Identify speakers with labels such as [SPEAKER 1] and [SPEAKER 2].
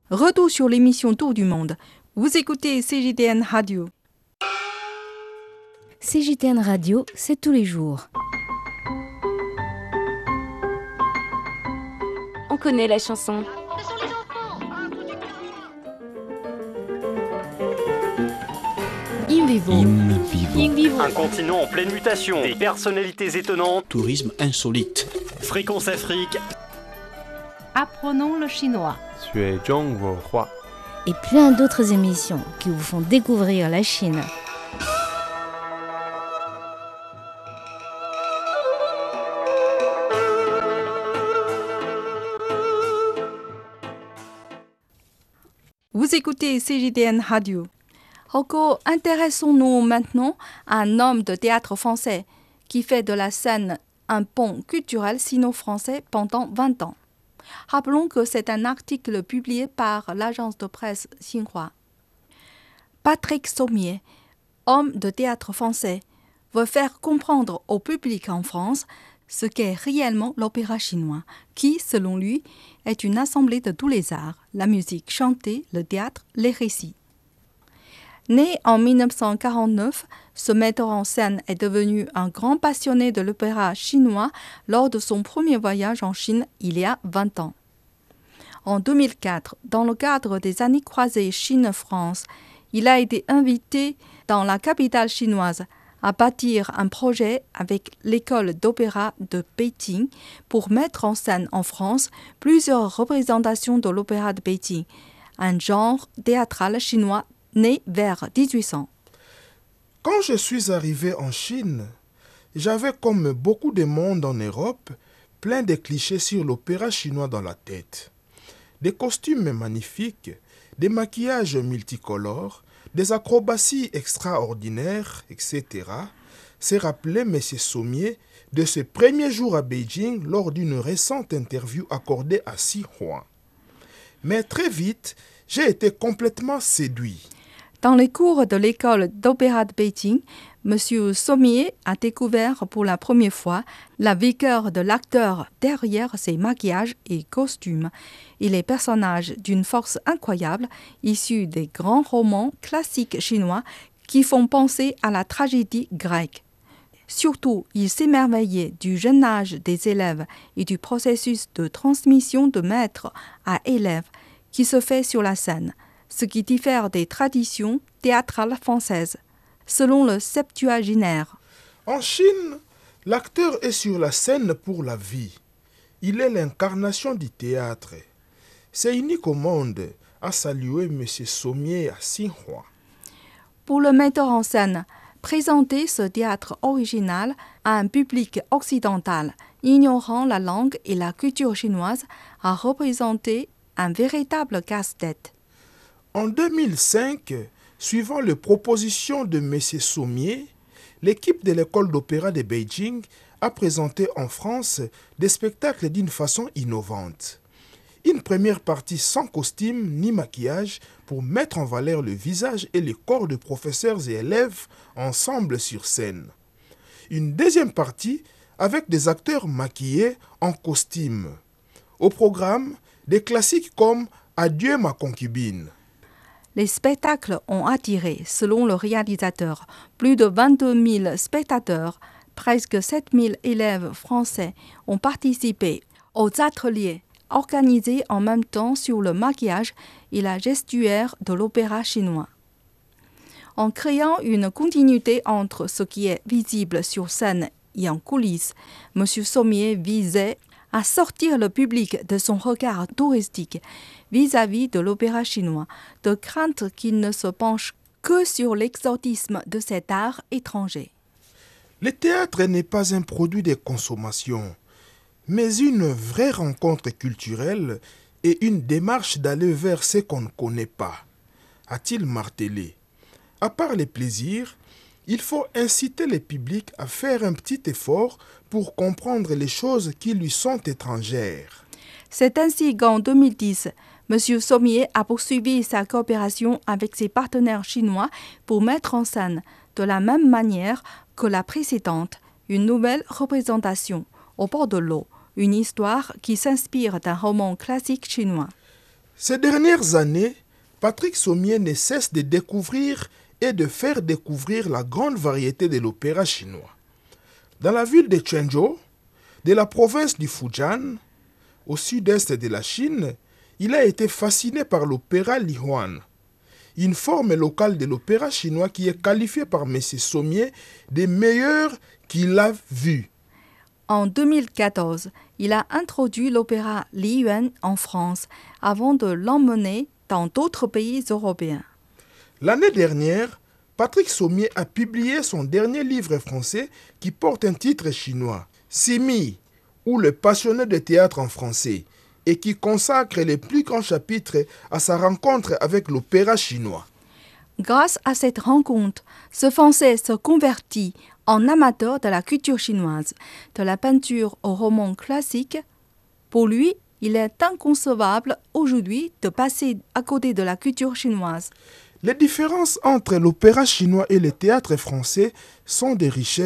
[SPEAKER 1] Retour sur l'émission Tour du Monde. Vous écoutez CJTN Radio.
[SPEAKER 2] CJTN Radio, c'est tous les jours.
[SPEAKER 3] On connaît la chanson.
[SPEAKER 2] In vivo.
[SPEAKER 4] In vivo.
[SPEAKER 2] In vivo.
[SPEAKER 5] Un continent en pleine mutation, des personnalités étonnantes,
[SPEAKER 4] Tourisme insolite.
[SPEAKER 5] Fréquence Afrique.
[SPEAKER 6] Apprenons le chinois.
[SPEAKER 2] Et plein d'autres émissions qui vous font découvrir la Chine.
[SPEAKER 1] Vous écoutez CJTN Radio. Encore intéressons-nous maintenant à un homme de théâtre français qui fait de la scène un pont culturel sino-français pendant 20 ans. Rappelons que c'est un article publié par l'agence de presse Xinhua. Patrick Sommier, homme de théâtre français, veut faire comprendre au public en France ce qu'est réellement l'opéra chinois, qui, selon lui, est une assemblée de tous les arts, la musique chantée, le théâtre, les récits. Né en 1949, ce metteur en scène est devenu un grand passionné de l'opéra chinois lors de son premier voyage en Chine il y a 20 ans. En 2004, dans le cadre des années croisées Chine-France, il a été invité dans la capitale chinoise à bâtir un projet avec l'école d'opéra de Pékin pour mettre en scène en France plusieurs représentations de l'opéra de Pékin, un genre théâtral chinois né vers 1800.
[SPEAKER 7] Quand je suis arrivé en Chine, j'avais comme beaucoup de monde en Europe, plein de clichés sur l'opéra chinois dans la tête. Des costumes magnifiques, des maquillages multicolores, des acrobaties extraordinaires, etc. s'est rappelé M. Sommier de ses premiers jours à Beijing lors d'une récente interview accordée à Xinhua. Mais très vite, j'ai été complètement séduit.
[SPEAKER 1] Dans les cours de l'école d'opéra de Pékin, M. Sommier a découvert pour la première fois la vigueur de l'acteur derrière ses maquillages et costumes et les personnages d'une force incroyable issus des grands romans classiques chinois qui font penser à la tragédie grecque. Surtout, il s'émerveillait du jeune âge des élèves et du processus de transmission de maître à élève qui se fait sur la scène, ce qui diffère des traditions théâtrales françaises, selon le septuaginaire.
[SPEAKER 7] En Chine, l'acteur est sur la scène pour la vie. Il est l'incarnation du théâtre. C'est unique au monde, a salué M. Sommier à Xinhua.
[SPEAKER 1] Pour le metteur en scène, présenter ce théâtre original à un public occidental ignorant la langue et la culture chinoise a représenté un véritable casse-tête.
[SPEAKER 7] En 2005, suivant les propositions de M. Sommier, l'équipe de l'école d'opéra de Beijing a présenté en France des spectacles d'une façon innovante. Une première partie sans costume ni maquillage pour mettre en valeur le visage et le corps de professeurs et élèves ensemble sur scène. Une deuxième partie avec des acteurs maquillés en costume. Au programme, des classiques comme « Adieu ma concubine ».
[SPEAKER 1] Les spectacles ont attiré, selon le réalisateur, plus de 22 000 spectateurs. Presque 7 000 élèves français ont participé aux ateliers organisés en même temps sur le maquillage et la gestuelle de l'opéra chinois. En créant une continuité entre ce qui est visible sur scène et en coulisses, M. Sommier visait à sortir le public de son regard touristique vis-à-vis de l'opéra chinois, de crainte qu'il ne se penche que sur l'exotisme de cet art étranger.
[SPEAKER 7] Le théâtre n'est pas un produit de consommation, mais une vraie rencontre culturelle et une démarche d'aller vers ce qu'on ne connaît pas, a-t-il martelé. À part les plaisirs, il faut inciter le public à faire un petit effort pour comprendre les choses qui lui sont étrangères.
[SPEAKER 1] C'est ainsi qu'en 2010, M. Sommier a poursuivi sa coopération avec ses partenaires chinois pour mettre en scène, de la même manière que la précédente, une nouvelle représentation, Au bord de l'eau, une histoire qui s'inspire d'un roman classique chinois.
[SPEAKER 7] Ces dernières années, Patrick Sommier ne cesse de découvrir et de faire découvrir la grande variété de l'opéra chinois. Dans la ville de Quanzhou, de la province du Fujian, au sud-est de la Chine, il a été fasciné par l'opéra Lihuan, une forme locale de l'opéra chinois qui est qualifiée par M. Sommier des meilleurs qu'il a vus.
[SPEAKER 1] En 2014, il a introduit l'opéra Li Yuan en France avant de l'emmener dans d'autres pays européens.
[SPEAKER 7] L'année dernière, Patrick Sommier a publié son dernier livre français qui porte un titre chinois, Simi, ou Le passionné de théâtre en français, et qui consacre les plus grands chapitres à sa rencontre avec l'opéra chinois.
[SPEAKER 1] Grâce à cette rencontre, ce Français se convertit en amateur de la culture chinoise, de la peinture au roman classique. Pour lui, il est inconcevable aujourd'hui de passer à côté de la culture chinoise.
[SPEAKER 7] Les différences entre l'opéra chinois et le théâtre français sont des richesses